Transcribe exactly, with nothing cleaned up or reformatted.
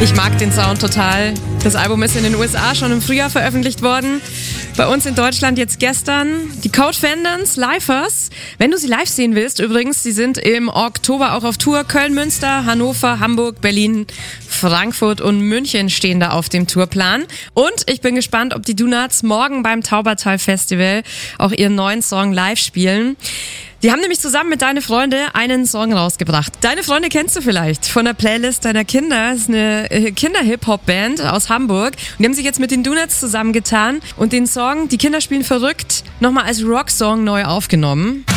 Ich mag den Sound total. Das Album ist in den U S A schon im Frühjahr veröffentlicht worden. Bei uns in Deutschland jetzt gestern. Die Code Fendants, Lifers. Wenn du sie live sehen willst, übrigens, sie sind im Oktober auch auf Tour. Köln, Münster, Hannover, Hamburg, Berlin, Frankfurt und München stehen da auf dem Tourplan. Und ich bin gespannt, ob die Donuts morgen beim Taubertal Festival auch ihren neuen Song live spielen. Die haben nämlich zusammen mit Deine Freunde einen Song rausgebracht. Deine Freunde kennst du vielleicht von der Playlist deiner Kinder. Das ist eine Kinder-Hip-Hop-Band aus Hamburg. Und die haben sich jetzt mit den Donuts zusammengetan und den Song Die Kinder spielen verrückt nochmal als Rocksong neu aufgenommen.